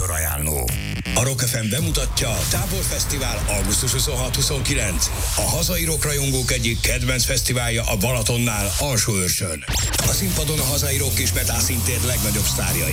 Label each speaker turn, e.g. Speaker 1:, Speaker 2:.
Speaker 1: műsorajánló. A Rock FM bemutatja Táborfesztivál augusztus 26-29. A hazai rockrajongók egyik kedvenc fesztiválja a Balatonnál, Alsóőrsön. A színpadon a hazai rock és metal színtér legnagyobb sztárjai.